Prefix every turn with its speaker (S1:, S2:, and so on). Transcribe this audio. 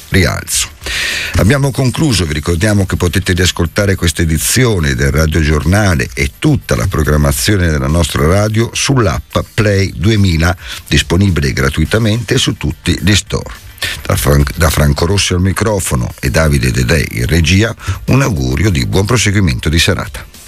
S1: rialzo. Abbiamo concluso, vi ricordiamo che potete riascoltare questa edizione del Radio Giornale e tutta la programmazione della nostra radio sull'app Play 2000, disponibile gratuitamente su tutti gli store. Da Franco Rossi al microfono e Davide Dedè in regia, un augurio di buon proseguimento di serata.